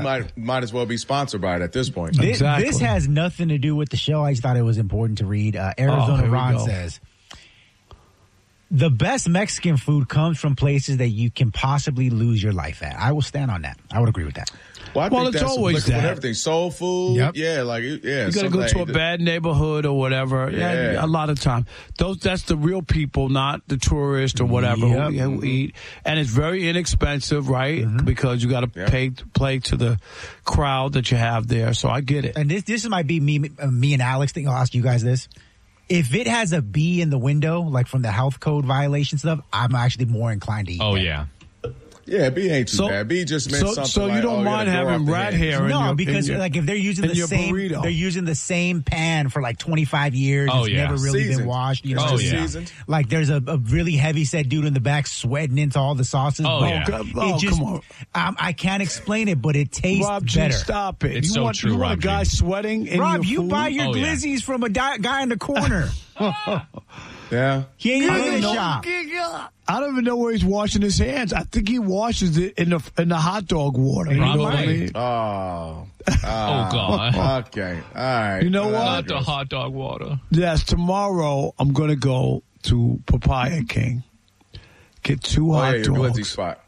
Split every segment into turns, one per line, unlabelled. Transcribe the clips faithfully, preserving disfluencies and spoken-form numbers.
might might as well be sponsored by it at this point.
This,
Exactly.
this has nothing to do with the show. I just thought it was important to read. Uh, Arizona
Oh,
Ron says, the best Mexican food comes from places that you can possibly lose your life at. I will stand on that. I would agree with that.
Well, I
Well,
think
it's
that's
always
applicable to
that.
everything. Soul food,
Yep.
yeah, like yeah.
You got to go to a bad neighborhood or whatever. Yeah.
Yeah.
A lot of time. Those that's the real people, not the tourists or whatever
Yep.
who, who eat. And it's very inexpensive, right? Because you got to
Yeah.
pay play to the crowd that you have there. So I get it.
And this this might be me, uh, me and Alex thing. I'll ask you guys this. If it has a B in the window, like from the health code violation stuff, I'm actually more inclined to eat
Oh,
that.
yeah.
Yeah, B ain't too
So-
bad. B just meant
so-
something
so you
like,
don't
oh,
mind
yeah, go
having
off the
rat
head.
hair in
No,
your-
because
in your-
like if they're using
in
the
your
same,
burrito.
they're using the same pan for like twenty-five years.
Oh,
it's
yeah.
never really
Seasoned.
been washed. You know,
Oh,
it's
yeah.
Seasoned.
like there's a, a really heavy set dude in the back sweating into all the sauces.
Oh,
But
yeah.
God,
it
oh,
just,
come on.
Um, I can't explain it, but it tastes
Rob G,
better.
stop it.
It's
you
so
want,
true,
you want
Rob
a guy
G.
sweating in
Rob,
your
you
food?
buy your
Oh, yeah.
glizzies from a di- guy in the corner.
Yeah.
He ain't
I
even
don't
in the
know.
shop.
I don't even know where he's washing his hands. I think he washes it in the in the hot dog water. You know what I
Probably.
mean?
Oh.
Oh, God.
Okay. All right.
You know
All
what?
right,
Not the
girls.
hot dog water.
Yes, tomorrow I'm going to go to Papaya King, get two
Oh,
hot
yeah, your glizzy
dogs
spot.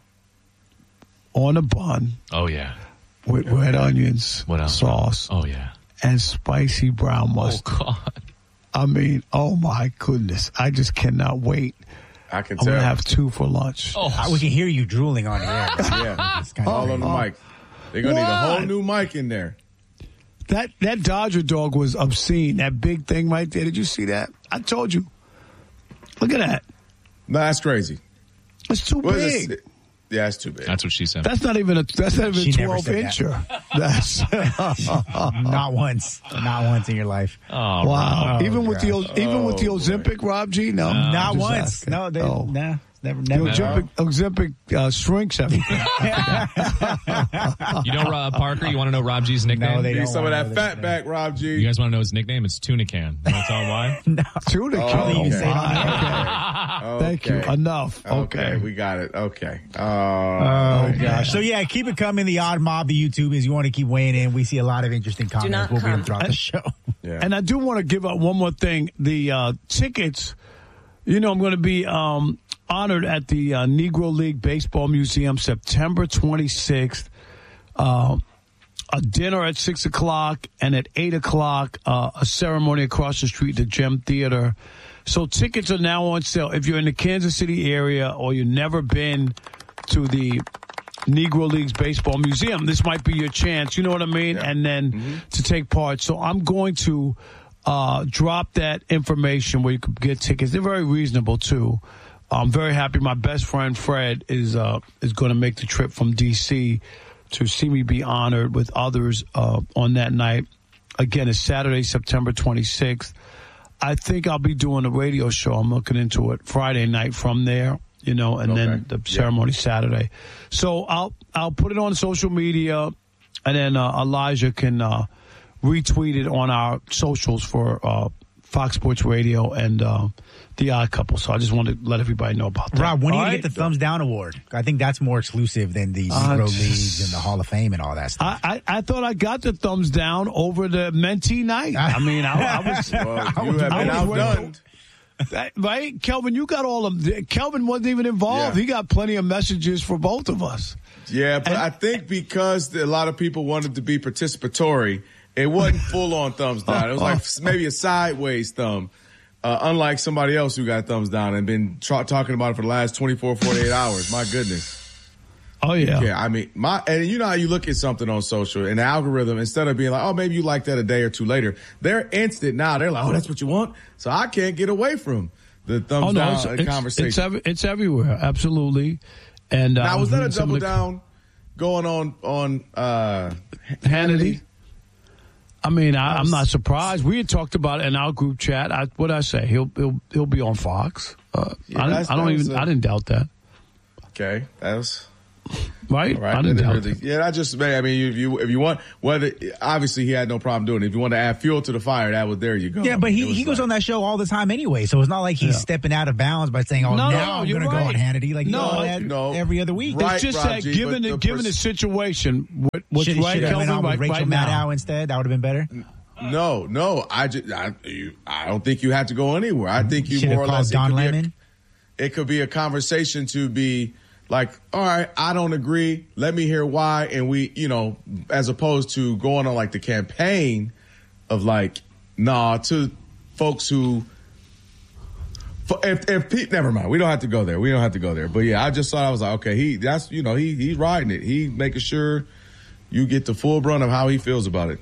on a bun
Oh, yeah.
with red onions,
What else?
sauce,
Oh, yeah.
and spicy brown
Oh,
mustard.
God.
I mean, oh my goodness. I just cannot wait.
I can
I'm
tell.
going to have two for lunch.
Oh,
Uh, we can hear you drooling on the air.
yeah.
It's kind of
All on the
Oh.
mic. They're going to need a whole
What?
new mic in there.
That that Dodger dog was obscene. That big thing right there. Did you see that? I told you. Look at that.
No, that's crazy.
It's too
What is
big.
this? Yeah, it's too big.
That's what she said.
That's not even a that's not even
She
a
never
twelve
said that.
incher. That's
Not once. Not once in your life.
Oh,
wow.
Oh,
even with the
gosh.
even with the
Oh, boy.
Ozempic, Rob G, no,
Not
Just
once.
asking.
No, they,
No.
nah. Never,
The
never.
Ozempic, Ozempic uh, shrinks everything.
You know, uh, Parker, you want to know Rob G's nickname?
No, they
Need
don't
some of
wanna
that
know
fat
this
back, Rob G.
You guys want to know his nickname? It's Tuna Can. You want to tell him why?
No.
Tuna
Oh,
can.
okay.
say it on the
Okay. Thank you.
Okay.
Enough.
Okay,
Okay.
we got it. Okay. Oh,
Oh, gosh. So, yeah, keep it coming. The Odd Mob, the YouTube is you want to keep weighing in. We see a lot of interesting comments.
not
We'll read them
come.
throughout the show.
Yeah.
And I do want to give out one more thing. The uh, tickets, you know, I'm going to be um, honored at the uh, Negro League Baseball Museum September twenty-sixth. Uh, a dinner at six o'clock and at eight o'clock, uh, a ceremony across the street, the Gem Theater. So tickets are now on sale. If you're in the Kansas City area or you've never been to the Negro Leagues Baseball Museum, this might be your chance, you know what I mean?
Yeah.
And then
Mm-hmm.
to take part. So I'm going to uh, drop that information where you can get tickets. They're very reasonable, too. I'm very happy. My best friend, Fred, is uh, is going to make the trip from D C to see me be honored with others uh, on that night. Again, it's Saturday, September twenty-sixth. I think I'll be doing a radio show. I'm looking into it Friday night from there, you know, and
Okay.
then the
Yeah.
ceremony Saturday. So I'll I'll put it on social media, and then uh, Elijah can uh, retweet it on our socials for uh, Fox Sports Radio and uh, The Odd Couple. So I just wanted to let everybody know about that.
Rob, when are you
All
going
right?
to get the Thumbs Down Award? I think that's more exclusive than the
Uh,
Negro Leagues and the Hall of Fame and all that stuff.
I, I, I thought I got the thumbs down over the mentee night. I mean, I, I was.
Well,
I
you
was-
have
I
been
was
outdone.
waiting- That- right, Kelvin, you got all of the, Kelvin wasn't even involved.
Yeah.
He got plenty of messages for both of us.
Yeah, but I think because a lot of people wanted to be participatory, it wasn't full on thumbs down. It was like maybe a sideways thumb. Uh, unlike somebody else who got thumbs down and been tra- talking about it for the last twenty-four, forty-eight hours. My goodness.
Oh yeah,
Yeah, I mean, my and you know how you look at something on social and the algorithm, instead of being like, oh, maybe you like that a day or two later, they're instant now. They're like, oh, that's what you want. So I can't get away from the thumbs
oh no,
down
it's,
uh,
it's,
conversation.
it's, every, it's everywhere, absolutely. And uh,
now,
I
was that a
reading some
double
of the-
down going on on uh,
Hannity? I mean, I, I'm
was-
not surprised. We had talked about it in our group chat. I, what I say? He'll he'll he'll be on Fox. Uh,
Yeah,
I,
that's-
don't- I don't
that
even.
was a-
I didn't doubt that.
Okay, that was
Right?
Right.
I didn't doubt
really, yeah, I just, I mean, if you if you want, whether obviously he had no problem doing it. If you want to add fuel to the fire, that was there you go.
Yeah, but he,
It was
he goes
like-
on that show all the time anyway, so it's not like he's
Yeah.
stepping out of bounds by saying, "Oh,
No,
now
no,
I'm
you're
going to go on
right.
Hannity." Like,
No,
no, that
no.
every other week.
Right.
It's just
Rob
that
G,
given
but
the,
the
given the
pers-
situation, what, what's
Should,
right,
should have
Kelvin,
been on
right,
with Rachel
right now.
Maddow instead. That would have been better.
No, no, I just, I, you, I don't think you had to go anywhere. I think you
Should
more
have
or
called
less. it
Don
could be a-
Lemon.
It could be a conversation to be like, all right, I don't agree. Let me hear why. And we, you know, as opposed to going on like the campaign of like, nah, to folks who, if, if Pete, never mind. We don't have to go there. We don't have to go there. But yeah, I just thought, I was like, okay, he, that's, you know, he, he's riding it. He making sure you get the full brunt of how he feels about it.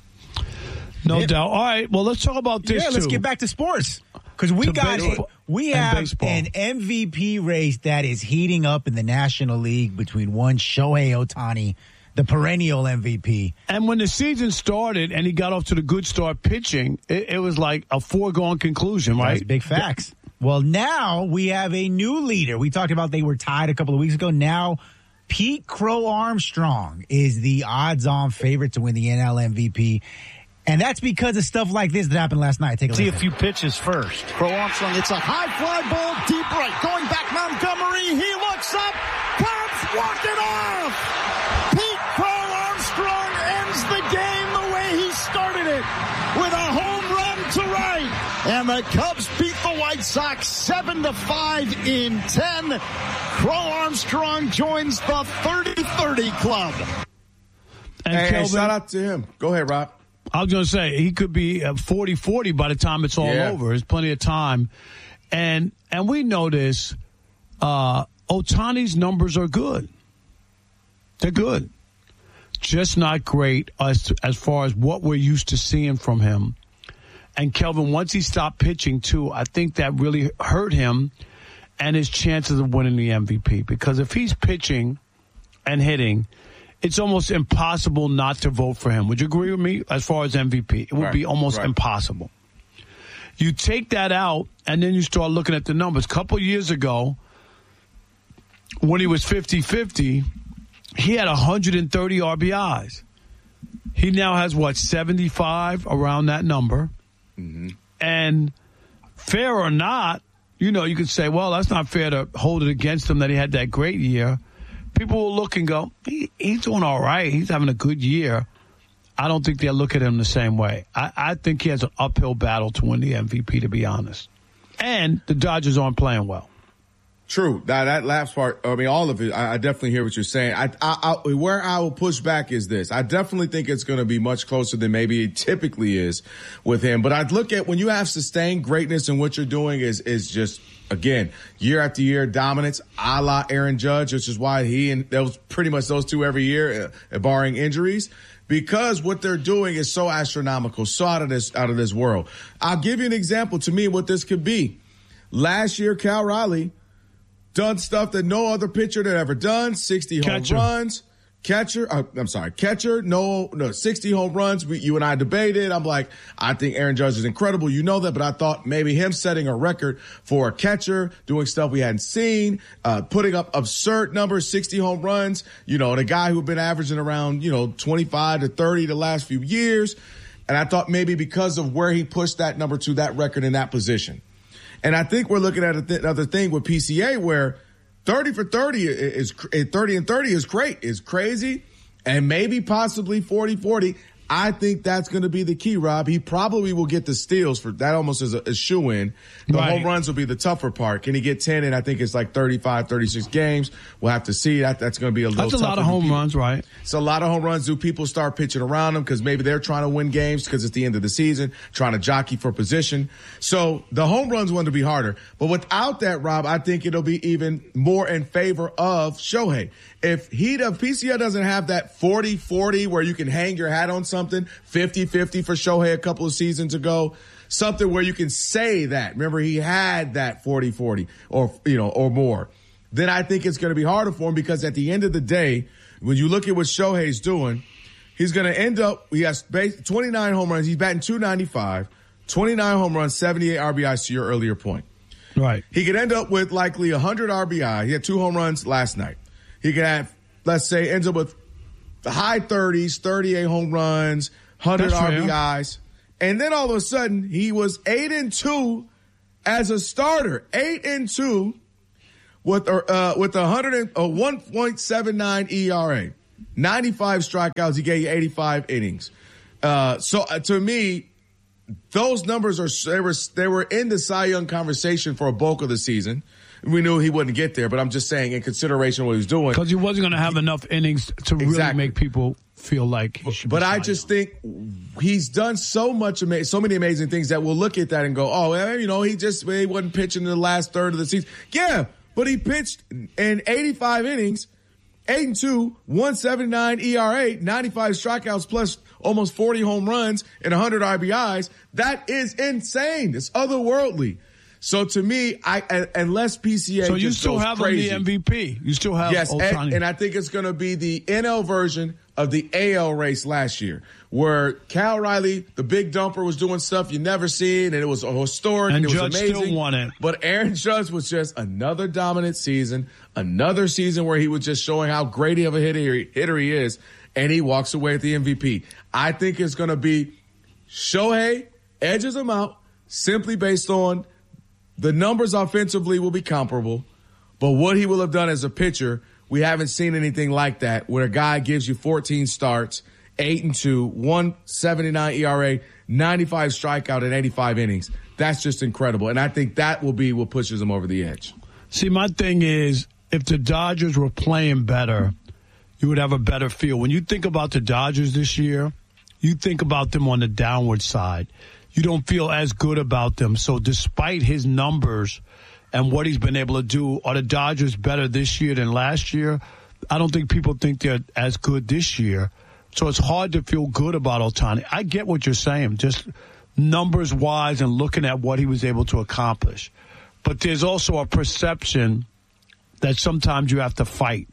No
Yeah.
doubt. All right, well, let's talk about this,
Yeah, let's
too.
get back to sports. Because we
To
got
baseball.
we
And
have
baseball.
an M V P race that is heating up in the National League between one Shohei Ohtani, the perennial M V P.
And when the season started and he got off to the good start pitching, it, it was like a foregone conclusion, right?
That's big facts. Well, now we have a new leader. We talked about they were tied a couple of weeks ago. Now, Pete Crow Armstrong is the odds-on favorite to win the N L M V P. And that's because of stuff like this that happened last night. Take a
See a
look.
few pitches first. Crow Armstrong, it's a high fly ball, deep right. Going back, Montgomery, he looks up. Cubs walk it off. Pete Crow Armstrong ends the game the way he started it, with a home run to right. And the Cubs beat the White Sox seven to five in ten. Crow Armstrong joins the thirty thirty club.
And
Hey, hey,
Kelvin,
shout out to him. Go ahead, Rob.
I was going to say, he could be forty forty by the time it's all
Yeah.
over. There's plenty of time. And and we know this. Uh, Ohtani's numbers are good. They're good. Just not great as, as far as what we're used to seeing from him. And Kelvin, once he stopped pitching, too, I think that really hurt him and his chances of winning the M V P. Because if he's pitching and hitting, it's almost impossible not to vote for him. Would you agree with me as far as M V P? It would
Right,
be almost
right.
impossible. You take that out, and then you start looking at the numbers. A couple years ago, when he was fifty-fifty, he had one hundred thirty R B Is. He now has, what, seventy-five, around that number.
Mm-hmm.
And fair or not, you know, you could say, well, that's not fair to hold it against him that he had that great year. People will look and go, he, he's doing all right. He's having a good year. I don't think they'll look at him the same way. I, I think he has an uphill battle to win the M V P, to be honest. And the Dodgers aren't playing well.
True. That that last part, I mean, all of it, I, I definitely hear what you're saying. I, I, I, where I will push back is this. I definitely think it's going to be much closer than maybe it typically is with him. But I'd look at when you have sustained greatness and what you're doing is, is just, again, year after year dominance, a la Aaron Judge, which is why he and that was pretty much those two every year, uh, barring injuries. Because what they're doing is so astronomical, so out of this, out of this world. I'll give you an example to me what this could be. Last year, Cal Raleigh done stuff that no other pitcher had ever done. sixty
Catcher.
home runs. Catcher, uh, I'm sorry, catcher, no, no, sixty home runs. We, you and I debated. I'm like, I think Aaron Judge is incredible. You know that, but I thought maybe him setting a record for a catcher, doing stuff we hadn't seen, uh, putting up absurd numbers, sixty home runs. You know, the guy who'd been averaging around, you know, twenty-five to thirty the last few years. And I thought maybe because of where he pushed that number to that record in that position. And I think we're looking at another thing with P C A where thirty for thirty is, is thirty and thirty is great, is crazy, and maybe possibly forty forty. I think that's going to be the key, Rob. He probably will get the steals for that almost as a, a shoe in. The
Right.
home runs will be the tougher part. Can he get ten? And I think it's like thirty-five, thirty-six games. We'll have to see. That that's going to be a little
That's a lot
tougher
of
than
home
people-
runs, right?
It's a lot of home runs. Do people start pitching around them because maybe they're trying to win games because it's the end of the season, trying to jockey for position. So the home runs want to be harder. But without that, Rob, I think it'll be even more in favor of Shohei. If he, if P C L doesn't have that forty forty where you can hang your hat on something, fifty fifty for Shohei a couple of seasons ago, something where you can say that. Remember, he had that forty forty or, you know, or more. Then I think it's going to be harder for him because at the end of the day, when you look at what Shohei's doing, he's going to end up, he has twenty-nine home runs. He's batting two ninety-five, twenty-nine home runs, seventy-eight R B Is to your earlier point.
Right.
He could end up with likely one hundred R B I. He had two home runs last night. He could have let's say, ends up with the high thirties, thirty-eight home runs, one hundred
That's
R B Is. Fair. And then all of a sudden, he was eight and two as a starter. eight and two with, uh, with a, a one point seven nine E R A. ninety-five strikeouts. He gave you eighty-five innings. Uh, so uh, to me, those numbers are they were they were in the Cy Young conversation for a bulk of the season. We knew he wouldn't get there, but I'm just saying in consideration of what he was doing.
Because he wasn't going to have enough innings to
exactly.
really make people feel like he should be
But I
Cy
just
Young.
think he's done so much, ama- so many amazing things that we'll look at that and go, oh, well, you know, he just he wasn't pitching in the last third of the season. Yeah, but he pitched in eighty-five innings. Eight and two, one seventy-nine E R A, ninety-five strikeouts plus almost forty home runs and one hundred R B Is. That is insane. It's otherworldly. So to me, I unless P C A
so you
just
still
goes
have
crazy,
him the M V P. You still have
yes,
Ohtani.
and, and I think it's going to be the N L version of the A L race last year, where Cal Riley, the big dumper, was doing stuff you never seen, and it was historic,
and,
and it
Judge
was amazing.
Still won it.
But Aaron Judge was just another dominant season, another season where he was just showing how great of a hitter, hitter he is, and he walks away with the M V P. I think it's going to be Shohei edges him out simply based on the numbers offensively will be comparable, but what he will have done as a pitcher, we haven't seen anything like that, where a guy gives you fourteen starts, eight and two, one seventy-nine E R A, ninety-five strikeout and eighty-five innings. That's just incredible, and I think that will be what pushes him over the edge.
See, my thing is, if the Dodgers were playing better, you would have a better feel. When you think about the Dodgers this year, you think about them on the downward side. You don't feel as good about them. So despite his numbers and what he's been able to do, are the Dodgers better this year than last year? I don't think people think they're as good this year. So it's hard to feel good about Ohtani. I get what you're saying, just numbers-wise and looking at what he was able to accomplish. But there's also a perception that sometimes you have to fight.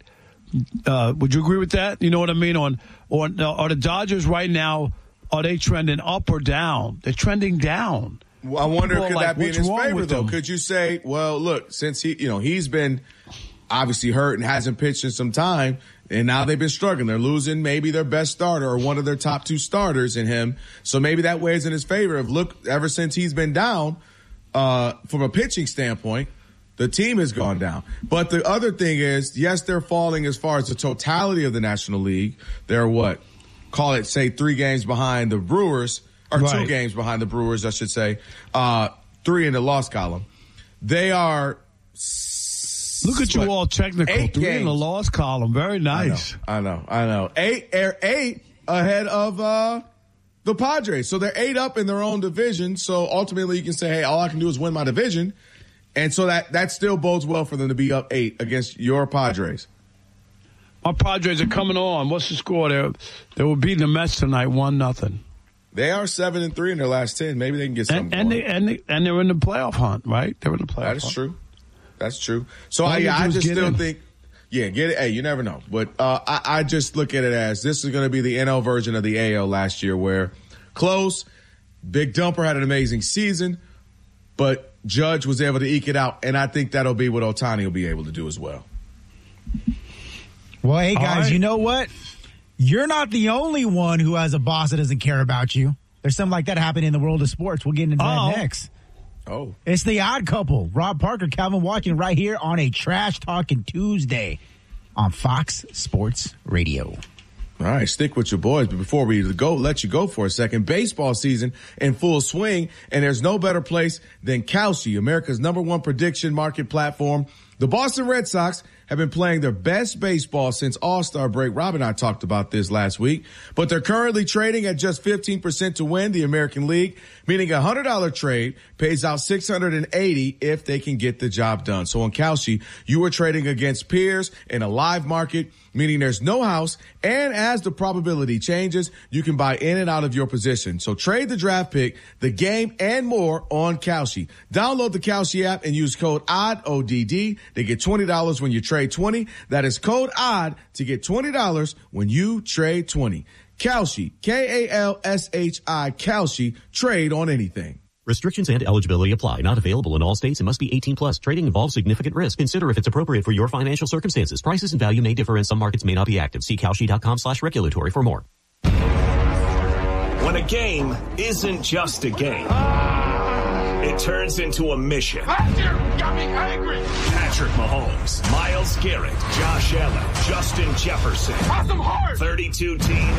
Uh, would you agree with that? You know what I mean? On, on uh, are the Dodgers right now, are they trending up or down? They're trending down.
Well, I wonder,
People
could
like,
that be in
what's
his
wrong
favor,
with
though?
them?
Could you say, well, look, since he, you know, he's been obviously hurt and hasn't pitched in some time, and now they've been struggling. They're losing maybe their best starter or one of their top two starters in him. So maybe that weighs in his favor of, look, ever since he's been down, uh, from a pitching standpoint, the team has gone down. But the other thing is, yes, they're falling as far as the totality of the National League. They're what? Call it, say, three games behind the Brewers, or
right.
two games behind the Brewers, I should say. Uh, three in the loss column. They are.
Look at you
what,
all technical.
eight
Three
games.
in the loss column. Very nice.
I know, I know. I know. Eight, er, eight ahead of uh, the Padres. So they're eight up in their own division. So ultimately you can say, hey, all I can do is win my division. And so that, that still bodes well for them to be up eight against your Padres.
Our Padres are coming on. What's the score there? They will beat the Mets tonight, one nothing.
They are seven and three in their last ten. Maybe they can get something.
And, and
going.
they and they, and they're in the playoff hunt, right? They're in the playoff.
That is
hunt.
true. That's true. So
All
I,
you
I
do is
just
get
still
in.
think, yeah, get it. Hey, you never know. But uh, I, I just look at it as this is going to be the N L version of the A L last year, where close, Big Dumper had an amazing season, but Judge was able to eke it out, and I think that'll be what Ohtani will be able to do as well.
Well, hey,
All
guys,
right.
you know what? You're not the only one who has a boss that doesn't care about you. There's something like that happening in the world of sports. We'll get into that
Oh.
next.
Oh.
It's the Odd Couple. Rob Parker, Calvin Watkins, right here on a Trash Talking Tuesday on Fox Sports Radio.
All right, stick with your boys. But before we go, let you go for a second. Baseball season in full swing, and there's no better place than Kalshi, America's number one prediction market platform. The Boston Red Sox have been playing their best baseball since All-Star break. Rob and I talked about this last week, but they're currently trading at just fifteen percent to win the American League, meaning a one hundred dollars trade pays out six hundred eighty dollars if they can get the job done. So on Kalshi, you are trading against peers in a live market, meaning there's no house, and as the probability changes, you can buy in and out of your position. So trade the draft pick, the game, and more on Kalshi. Download the Kalshi app and use code O D D, O D D. They get twenty dollars when you trade twenty. That is code O D D to get twenty dollars when you trade twenty. Kalshi, K A L S H I, Kalshi, trade on anything.
Restrictions and eligibility apply. Not available in all states and must be eighteen plus. Trading involves significant risk. Consider if it's appropriate for your financial circumstances. Prices and value may differ and some markets may not be active. See Kalshi.com slash regulatory for more.
When a game isn't just a game, it turns into a mission.
Got me angry.
Patrick Mahomes, Myles Garrett, Josh Allen, Justin Jefferson.
Awesome heart.
thirty-two teams,